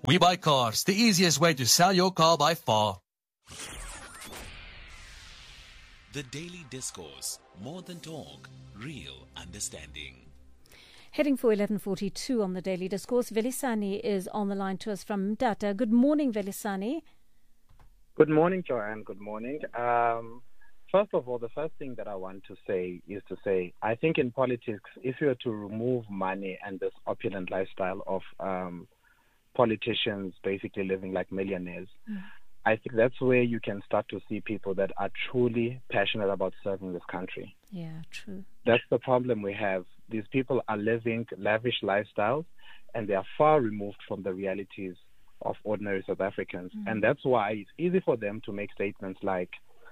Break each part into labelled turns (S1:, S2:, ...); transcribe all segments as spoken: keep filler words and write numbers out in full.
S1: We Buy Cars, the easiest way to sell your car by far.
S2: The Daily Discourse, more than talk, real understanding.
S3: Heading for eleven forty-two on the Daily Discourse, Velisani is on the line to us from Mthatha. Good morning, Velisani.
S4: Good morning, Joanne. Good morning. Um, first of all, the first thing that I want to say is to say, I think in politics, if you were to remove money and this opulent lifestyle of um, politicians basically living like millionaires, mm. I think that's where you can start to see people that are truly passionate about serving this country.
S3: Yeah, true.
S4: That's the problem we have. These people are living lavish lifestyles, and they are far removed from the realities of ordinary South Africans. Mm. And that's why it's easy for them to make statements like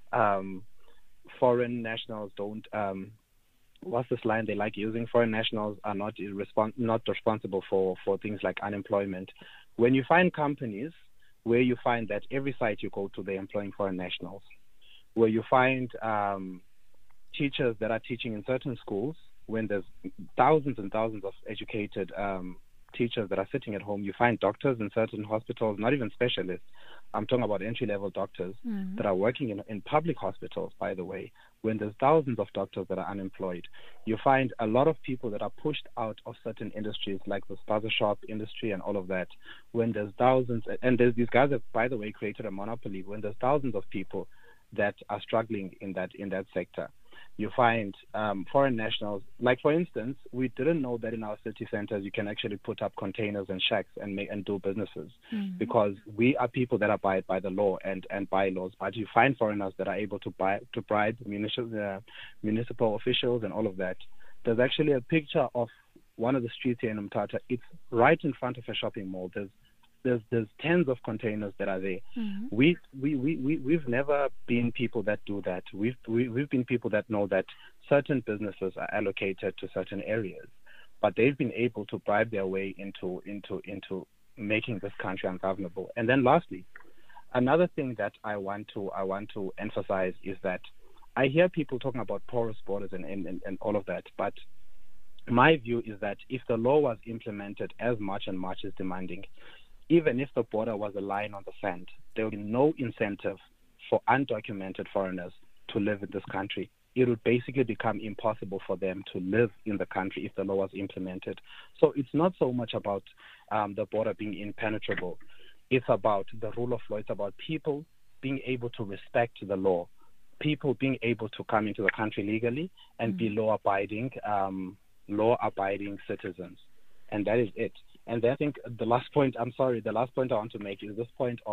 S4: um, foreign nationals don't, um, what's this line they like using? Foreign nationals are not, irrespons- not responsible for, for things like unemployment. When you find companies where you find that every site you go to, they're employing foreign nationals, where you find um, teachers that are teaching in certain schools, when there's thousands and thousands of educated um, teachers that are sitting at home, you find doctors in certain hospitals, not even specialists. I'm talking about entry-level doctors mm-hmm. that are working in, in public hospitals, by the way, when there's thousands of doctors that are unemployed. You find a lot of people that are pushed out of certain industries like the spaza shop industry and all of that, when there's thousands, and there's these guys that, by the way, created a monopoly, when there's thousands of people that are struggling in that in that sector. You find um, foreign nationals, like for instance, we didn't know that in our city centers you can actually put up containers and shacks and make and do businesses mm-hmm. because we are people that abide by the law and, and bylaws. But you find foreigners that are able to buy to bribe municipal, uh, municipal officials and all of that. There's actually a picture of one of the streets here in Mthatha. It's right in front of a shopping mall. There's There's there's tens of containers that are there. Mm-hmm. We we we we we've never been people that do that. We've we, we've been people that know that certain businesses are allocated to certain areas, but they've been able to bribe their way into into into making this country ungovernable. And then lastly, another thing that I want to I want to emphasize is that I hear people talking about porous borders and and, and all of that, but my view is that if the law was implemented as much and much is demanding, even if the border was a line on the sand, there would be no incentive for undocumented foreigners to live in this country. It would basically become impossible for them to live in the country if the law was implemented. So it's not so much about um, the border being impenetrable. It's about the rule of law. It's about people being able to respect the law, people being able to come into the country legally and mm-hmm. be law-abiding, um, law-abiding citizens. And that is it. And then I think the last point, I'm sorry, the last point I want to make is this point of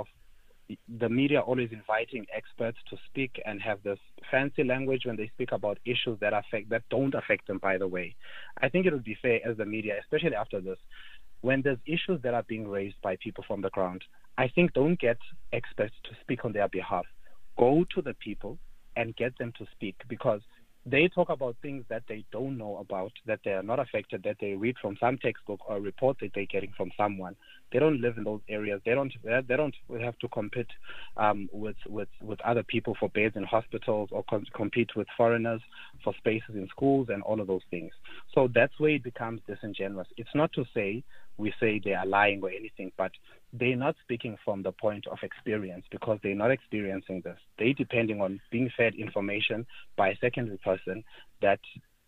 S4: the media always inviting experts to speak and have this fancy language when they speak about issues that affect, that don't affect them, by the way. I think it would be fair as the media, especially after this, when there's issues that are being raised by people from the ground, I think don't get experts to speak on their behalf. Go to the people and get them to speak, because they talk about things that they don't know about, that they are not affected, that they read from some textbook or report that they're getting from someone. They don't live in those areas. They don't. They don't have to compete um, with with with other people for beds in hospitals or com- compete with foreigners for spaces in schools and all of those things. So that's where it becomes disingenuous. It's not to say we say they are lying or anything, but they're not speaking from the point of experience, because they're not experiencing this. They're depending on being fed information by a secondary person that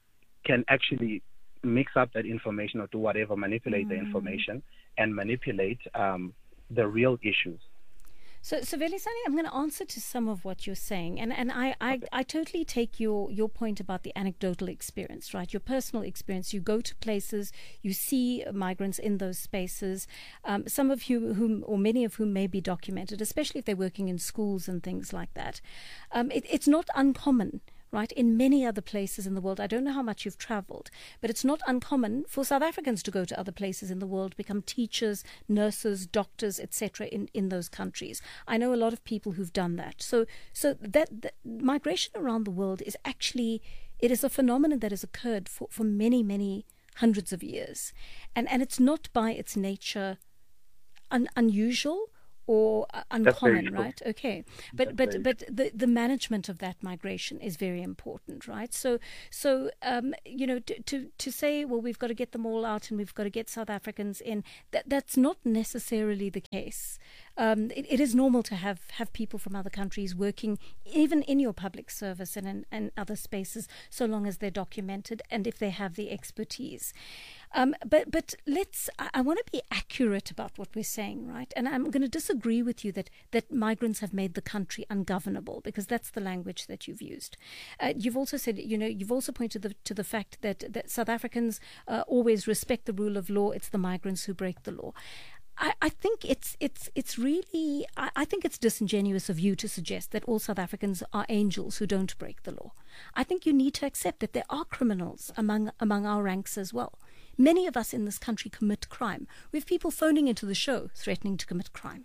S4: can actually mix up that information or do whatever, manipulate mm. the information and manipulate um, the real issues.
S3: So, so Velisani, I'm going to answer to some of what you're saying, and and I, I, I totally take your your point about the anecdotal experience, right? Your personal experience. You go to places, you see migrants in those spaces. Um, some of you, whom or many of whom, may be documented, especially if they're working in schools and things like that. Um, it, it's not uncommon, right, in many other places in the world. I don't know how much you've traveled, but it's not uncommon for South Africans to go to other places in the world, become teachers, nurses, doctors, et cetera in, in those countries. I know a lot of people who've done that. So so that, that migration around the world is actually, it is a phenomenon that has occurred for, for many, many hundreds of years. And, and it's not by its nature un, unusual or uh, uncommon,
S4: true.
S3: right? Okay, but
S4: That's
S3: but but the, the management of that migration is very important, right? So so um, you know to, to to say, well, we've got to get them all out and we've got to get South Africans in. That that's not necessarily the case. Um, it, it is normal to have have people from other countries working even in your public service and in, in other spaces, so long as they're documented and if they have the expertise. Um, but but let's. I, I want to be accurate about what we're saying, right? And I'm going to disagree with you that that migrants have made the country ungovernable, because that's the language that you've used. Uh, you've also said, you know, you've also pointed the, to the fact that that South Africans uh, always respect the rule of law. It's the migrants who break the law. I, I think it's it's it's really I, I think it's disingenuous of you to suggest that all South Africans are angels who don't break the law. I think you need to accept that there are criminals among among our ranks as well. Many of us in this country commit crime. We have people phoning into the show threatening to commit crime.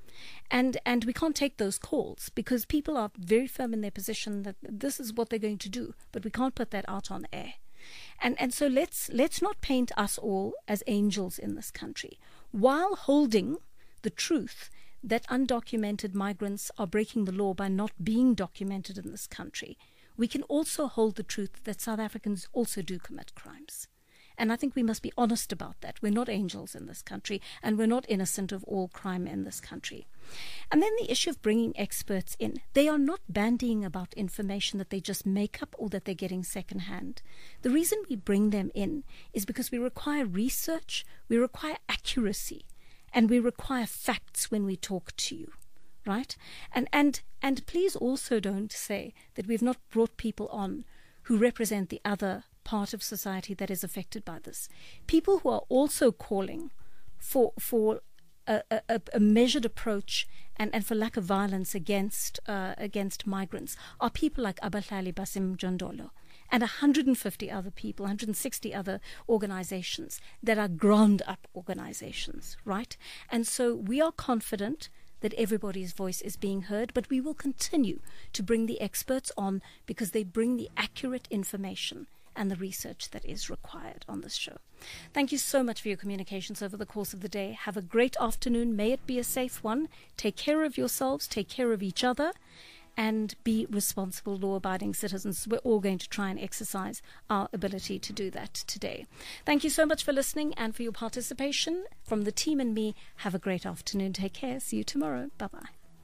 S3: And and we can't take those calls because people are very firm in their position that this is what they're going to do, but we can't put that out on air. And and so let's let's not paint us all as angels in this country, while holding the truth that undocumented migrants are breaking the law by not being documented in this country. We can also hold the truth that South Africans also do commit crimes. And I think we must be honest about that. We're not angels in this country, and we're not innocent of all crime in this country. And then the issue of bringing experts in. They are not bandying about information that they just make up or that they're getting secondhand. The reason we bring them in is because we require research, we require accuracy, and we require facts when we talk to you. Right? And and and please also don't say that we've not brought people on who represent the other part of society that is affected by this. People who are also calling for for a, a, a measured approach and, and for lack of violence against uh, against migrants are people like Abahlali Basim Jondolo and one hundred fifty other people, one hundred sixty other organizations that are ground-up organizations, right? And so we are confident that everybody's voice is being heard, but we will continue to bring the experts on because they bring the accurate information and the research that is required on this show. Thank you so much for your communications over the course of the day. Have a great afternoon. May it be a safe one. Take care of yourselves, take care of each other, and be responsible, law-abiding citizens. We're all going to try and exercise our ability to do that today. Thank you so much for listening and for your participation. From the team and me, have a great afternoon. Take care. See you tomorrow. Bye-bye.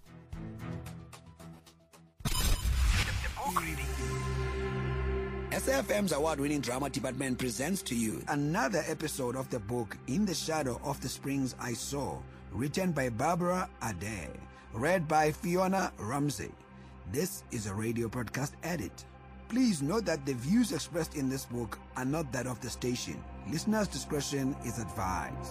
S5: S A F M's award-winning drama department presents to you another episode of the book In the Shadow of the Springs I Saw, written by Barbara Ade, read by Fiona Ramsey. This is a radio broadcast edit. Please note that the views expressed in this book are not that of the station. Listeners' discretion is advised.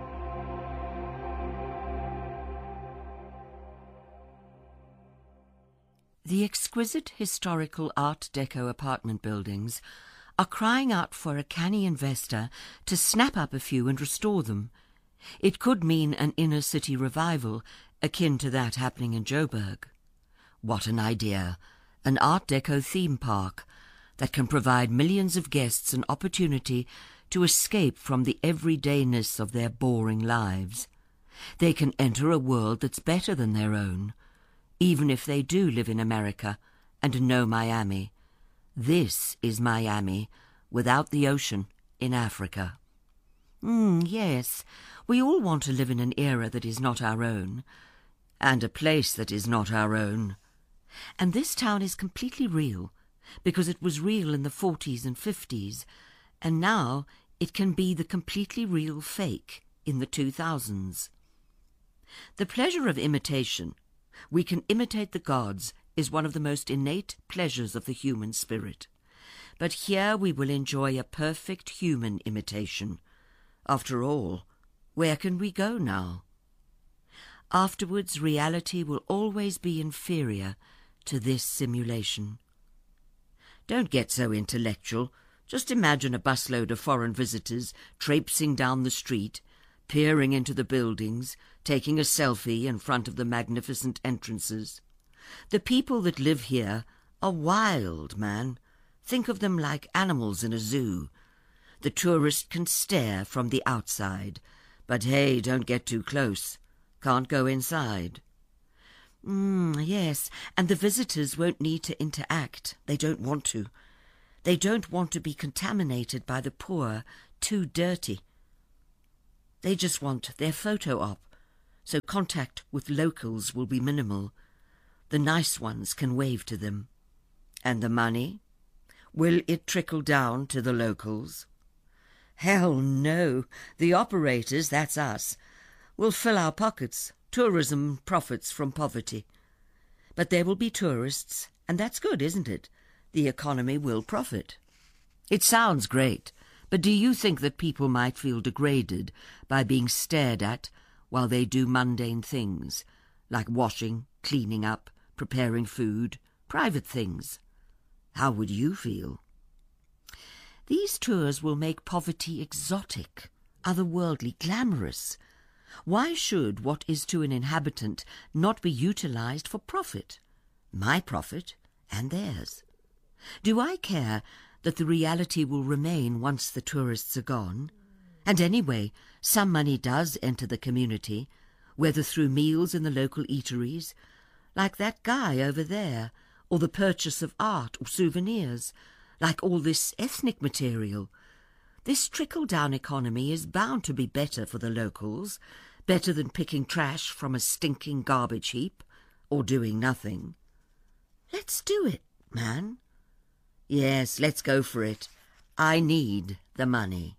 S6: The exquisite historical Art Deco apartment buildings are crying out for a canny investor to snap up a few and restore them. It could mean an inner-city revival, akin to that happening in Joburg. What an idea! An Art Deco theme park that can provide millions of guests an opportunity to escape from the everydayness of their boring lives. They can enter a world that's better than their own, even if they do live in America and know Miami. This is Miami, without the ocean, in Africa. Mm, yes, we all want to live in an era that is not our own, and a place that is not our own. And this town is completely real, because it was real in the forties and fifties, and now it can be the completely real fake in the two thousands. The pleasure of imitation, we can imitate the gods, is one of the most innate pleasures of the human spirit. But here we will enjoy a perfect human imitation. After all, where can we go now? Afterwards, reality will always be inferior to this simulation. Don't get so intellectual. Just imagine a busload of foreign visitors traipsing down the street, peering into the buildings, taking a selfie in front of the magnificent entrances. The people that live here are wild, man. Think of them like animals in a zoo. The tourist can stare from the outside, but hey, don't get too close. Can't go inside. Mm, yes, and the visitors won't need to interact. They don't want to. They don't want to be contaminated by the poor, too dirty. They just want their photo op, so contact with locals will be minimal. The nice ones can wave to them. And the money? Will it trickle down to the locals? Hell no. The operators, that's us, will fill our pockets. Tourism profits from poverty. But there will be tourists, and that's good, isn't it? The economy will profit. It sounds great, but do you think that people might feel degraded by being stared at while they do mundane things, like washing, cleaning up, preparing food, private things? How would you feel? These tours will make poverty exotic, otherworldly, glamorous. Why should what is to an inhabitant not be utilised for profit? My profit and theirs. Do I care that the reality will remain once the tourists are gone? And anyway, some money does enter the community, whether through meals in the local eateries, like that guy over there, or the purchase of art or souvenirs, like all this ethnic material. This trickle-down economy is bound to be better for the locals, better than picking trash from a stinking garbage heap, or doing nothing. Let's do it, man. Yes, let's go for it. I need the money.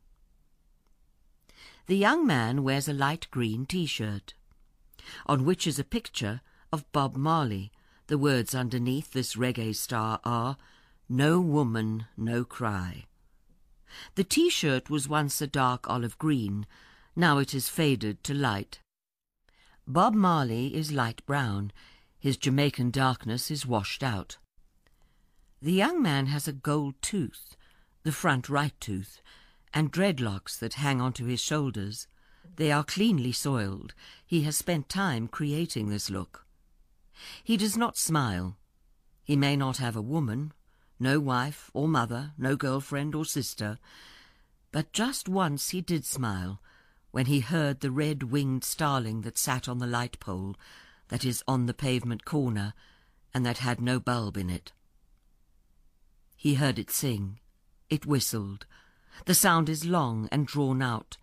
S6: The young man wears a light green T-shirt, on which is a picture of Bob Marley. The words underneath this reggae star are, "No woman, no cry." The T-shirt was once a dark olive green. Now it is faded to light. Bob Marley is light brown. His Jamaican darkness is washed out. The young man has a gold tooth, the front right tooth, and dreadlocks that hang onto his shoulders. They are cleanly soiled. He has spent time creating this look. He does not smile. He may not have a woman, no wife or mother, no girlfriend or sister, but just once he did smile, when he heard the red-winged starling that sat on the light pole that is on the pavement corner and that had no bulb in it. He heard it sing. It whistled. The sound is long and drawn out.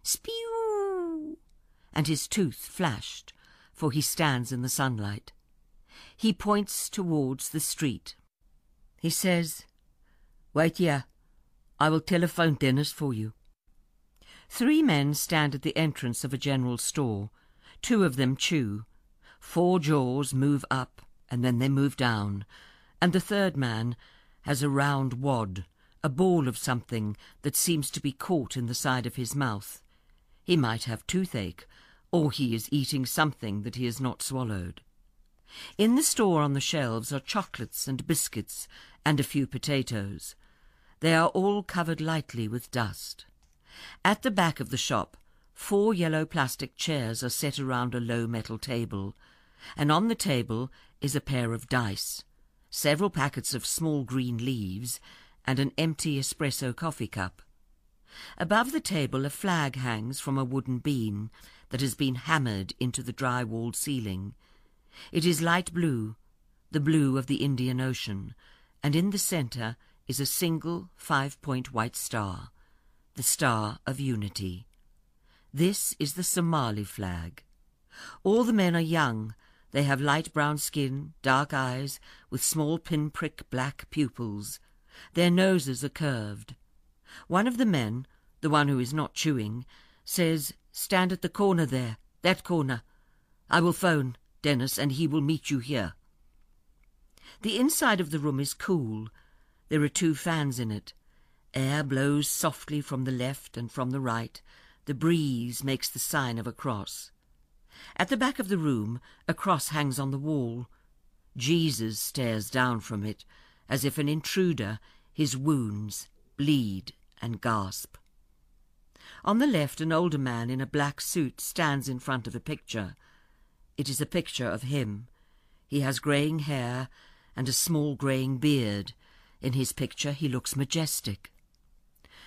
S6: Spew! And his tooth flashed, for he stands in the sunlight. He points towards the street. He says, "Wait here. I will telephone Dennis for you." Three men stand at the entrance of a general store. Two of them chew. Four jaws move up, and then they move down, and the third man has a round wad, a ball of something that seems to be caught in the side of his mouth. He might have toothache, or he is eating something that he has not swallowed. In the store on the shelves are chocolates and biscuits and a few potatoes. They are all covered lightly with dust. At the back of the shop, four yellow plastic chairs are set around a low metal table, and on the table is a pair of dice, several packets of small green leaves, and an empty espresso coffee cup. Above the table a flag hangs from a wooden beam that has been hammered into the dry-walled ceiling. It is light blue, the blue of the Indian Ocean, and in the centre is a single five-point white star, the Star of Unity. This is the Somali flag. All the men are young. They have light brown skin, dark eyes, with small pinprick black pupils. Their noses are curved. One of the men, the one who is not chewing, says, "Stand at the corner there, that corner. I will phone Dennis, and he will meet you here." The inside of the room is cool. There are two fans in it. Air blows softly from the left and from the right. The breeze makes the sign of a cross. At the back of the room, a cross hangs on the wall. Jesus stares down from it, as if an intruder, his wounds, bleed and gasp. On the left, an older man in a black suit stands in front of a picture. It is a picture of him. He has greying hair and a small greying beard. In his picture he looks majestic,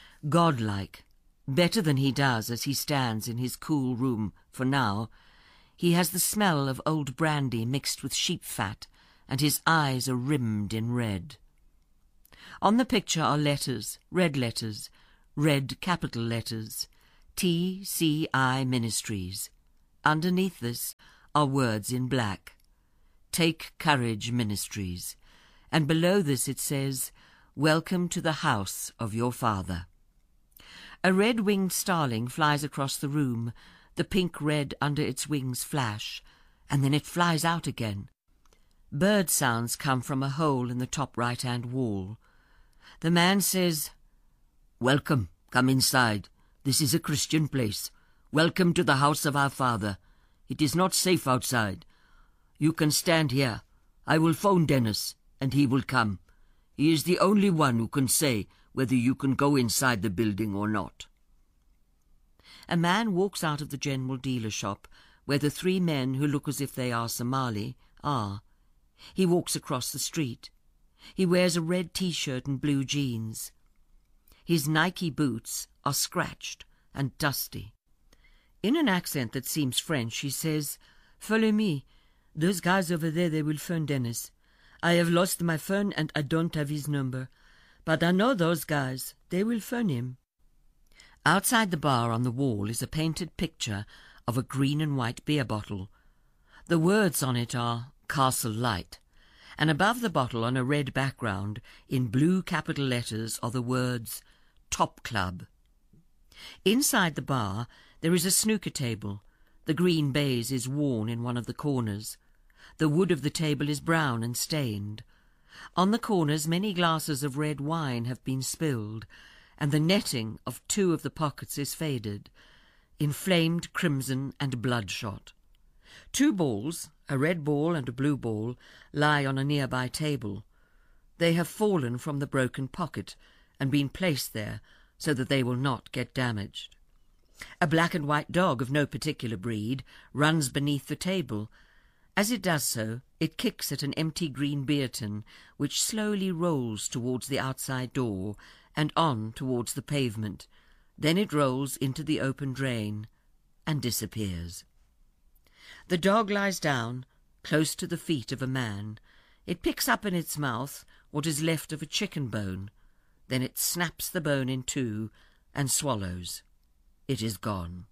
S6: godlike, better than he does as he stands in his cool room for now. He has the smell of old brandy mixed with sheep fat, and his eyes are rimmed in red. On the picture are letters, red letters, red capital letters, T C I Ministries. Underneath this are words in black, Take Courage Ministries, and below this it says, Welcome to the house of your father. A red-winged starling flies across the room, the pink red under its wings flash, and then it flies out again. Bird sounds come from a hole in the top right-hand wall. The man says, Welcome, come inside. This is a Christian place. Welcome to the house of our father. It is not safe outside. You can stand here. I will phone Dennis, and he will come. He is the only one who can say whether you can go inside the building or not. A man walks out of the general dealer shop, where the three men who look as if they are Somali are. He walks across the street. He wears a red T-shirt and blue jeans. His Nike boots are scratched and dusty. In an accent that seems French, he says, Follow me. Those guys over there, they will phone Dennis. I have lost my phone and I don't have his number. But I know those guys. They will phone him. Outside the bar on the wall is a painted picture of a green and white beer bottle. The words on it are Castle Light, and above the bottle on a red background, in blue capital letters, are the words Top Club. Inside the bar there is a snooker table. The green baize is worn in one of the corners. The wood of the table is brown and stained. On the corners many glasses of red wine have been spilled, and the netting of two of the pockets is faded, inflamed crimson and bloodshot. Two balls, a red ball and a blue ball, lie on a nearby table. They have fallen from the broken pocket and been placed there so that they will not get damaged. A black and white dog of no particular breed runs beneath the table. As it does so, it kicks at an empty green beer tin, which slowly rolls towards the outside door and on towards the pavement. Then it rolls into the open drain and disappears. The dog lies down, close to the feet of a man. It picks up in its mouth what is left of a chicken bone. Then it snaps the bone in two and swallows. It is gone.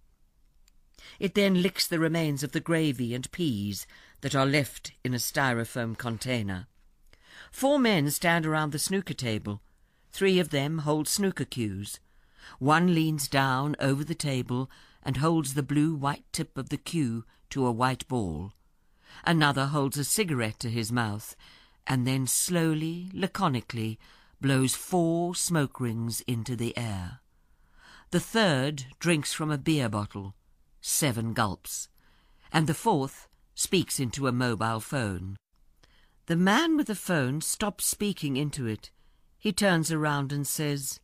S6: It then licks the remains of the gravy and peas that are left in a styrofoam container. Four men stand around the snooker table. Three of them hold snooker cues. One leans down over the table and holds the blue-white tip of the cue to a white ball. Another holds a cigarette to his mouth and then slowly, laconically, blows four smoke rings into the air. The third drinks from a beer bottle, seven gulps, and the fourth speaks into a mobile phone. The man with the phone stops speaking into it. He turns around and says,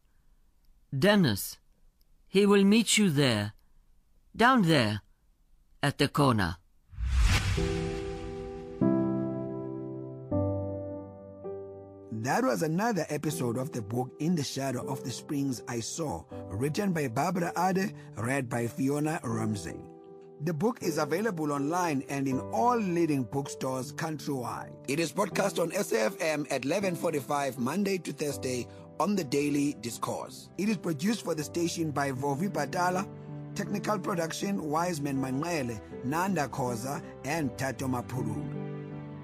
S6: Dennis, he will meet you there, down there, at the corner.
S5: That was another episode of the book In the Shadow of the Springs I Saw, written by Barbara Ade, read by Fiona Ramsey. The book is available online and in all leading bookstores countrywide. It is broadcast on S A F M at eleven forty-five Monday to Thursday on the Daily Discourse. It is produced for the station by Vovi Batala, technical production Wiseman Manele, Nanda Koza, and Tato Mapuru.